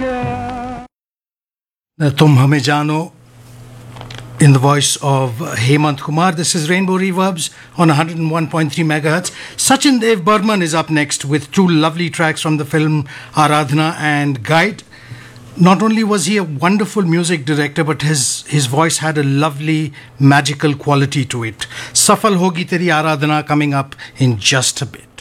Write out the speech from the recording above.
Tum Hame Jano in the voice of Hemant Kumar. This is Rainbow Reverbs on 101.3 megahertz. Sachin Dev Burman is up next with two lovely tracks from the film Aradhana and Guide. Not only was he a wonderful music director, but his voice had a lovely magical quality to it. Safal Hogi Teri Aradhana coming up in just a bit.